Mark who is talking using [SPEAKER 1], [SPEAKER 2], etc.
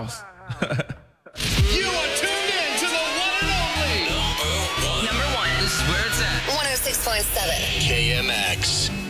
[SPEAKER 1] house.
[SPEAKER 2] You are tuned in to the one and only
[SPEAKER 3] Number one.
[SPEAKER 4] This is where it's at.
[SPEAKER 5] 106.7
[SPEAKER 2] KMX.